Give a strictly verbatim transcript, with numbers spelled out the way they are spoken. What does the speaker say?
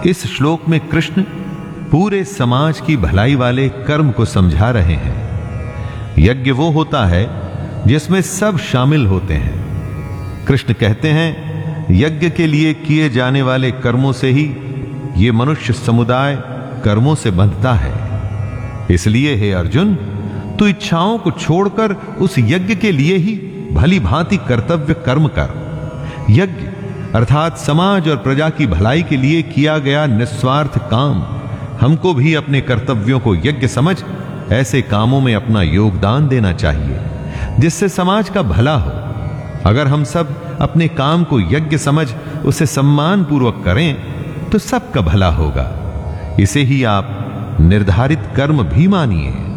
इस श्लोक में कृष्ण पूरे समाज की भलाई वाले कर्म को समझा रहे हैं। यज्ञ वो होता है जिसमें सब शामिल होते हैं। कृष्ण कहते हैं, यज्ञ के लिए किए जाने वाले कर्मों से ही ये मनुष्य समुदाय कर्मों से बंधता है। इसलिए हे अर्जुन, तू इच्छाओं को छोड़कर उस यज्ञ के लिए ही भली भांति कर्तव्य कर्म कर। यज्ञ अर्थात समाज और प्रजा की भलाई के लिए किया गया निस्वार्थ काम। हमको भी अपने कर्तव्यों को यज्ञ समझ ऐसे कामों में अपना योगदान देना चाहिए जिससे समाज का भला हो। अगर हम सब अपने काम को यज्ञ समझ उसे सम्मान पूर्वक करें तो सबका भला होगा। इसे ही आप निर्धारित कर्म भी मानिए।